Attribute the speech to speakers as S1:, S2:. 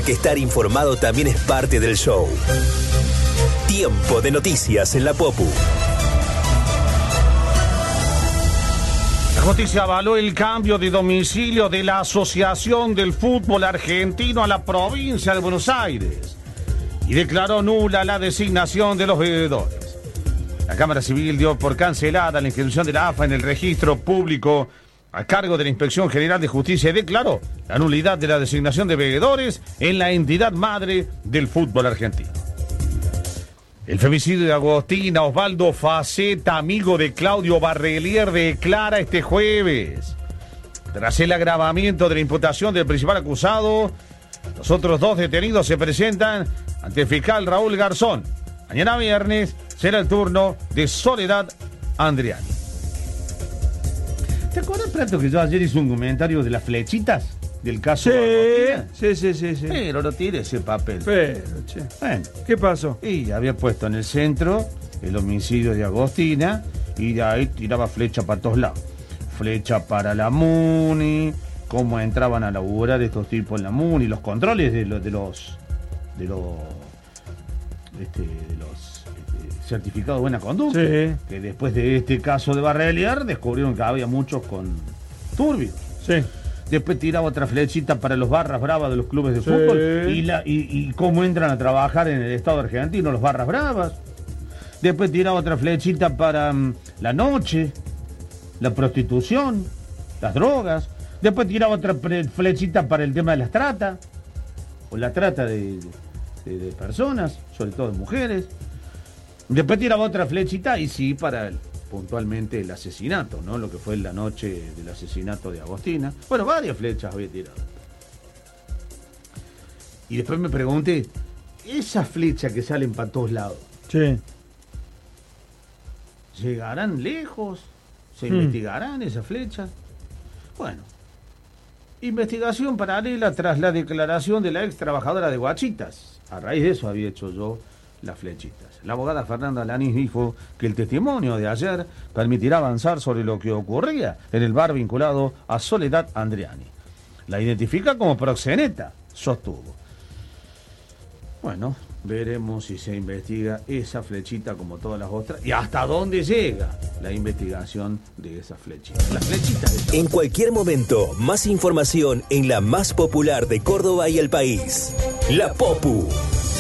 S1: porque estar informado también es parte del show. Tiempo de noticias en la Popu.
S2: La justicia avaló el cambio de domicilio de la Asociación del Fútbol Argentino a la provincia de Buenos Aires y declaró nula la designación de los veedores. La Cámara Civil dio por cancelada la inscripción de la AFA en el registro público a cargo de la Inspección General de Justicia y declaró la nulidad de la designación de veedores en la entidad madre del fútbol argentino. El femicidio de Agostina, Osvaldo Faceta, amigo de Claudio Barrelier, declara este jueves. Tras el agravamiento de la imputación del principal acusado, los otros dos detenidos se presentan ante el fiscal Raúl Garzón. Mañana viernes será el turno de Soledad Andriani. ¿Te acuerdas, Prato, que yo ayer hice un comentario de las flechitas del caso de Agostina?
S3: Sí.
S2: Pero no tiré ese papel.
S3: Pero, che.
S2: Bueno,
S3: ¿Qué pasó?
S2: y había puesto en el centro el homicidio de Agostina y de ahí tiraba flecha para todos lados. Flecha para la MUNI, cómo entraban a laburar estos tipos en la MUNI, los controles de los certificados de buena conducta.
S3: Sí.
S2: Que después de este caso de Barrelier descubrieron que había muchos con turbios.
S3: Sí.
S2: Después tiraba otra flechita para los barras bravas de los clubes de fútbol y cómo entran a trabajar en el Estado argentino los barras bravas. Después tiraba otra flechita para la noche, la prostitución, las drogas. Después tiraba otra flechita para el tema de las trata, o la trata de personas, sobre todo de mujeres. Después tiraba otra flechita y sí para puntualmente el asesinato, ¿no? Lo que fue la noche del asesinato de Agostina. Bueno, varias flechas había tirado. Y después me pregunté, esas flechas que salen para todos lados,
S3: Sí.
S2: ¿llegarán lejos? ¿Se investigarán esas flechas? Bueno, investigación paralela tras la declaración de la ex trabajadora de Guachitas. A raíz de eso había hecho yo las flechitas. La abogada Fernanda Lanís dijo que el testimonio de ayer permitirá avanzar sobre lo que ocurría en el bar vinculado a Soledad Andriani. La identifica como proxeneta, sostuvo. Bueno, veremos si se investiga esa flechita como todas las otras y hasta dónde llega la investigación de esa flechita. Las flechitas de
S1: En cualquier momento, más información en la más popular de Córdoba y el país. La Popu.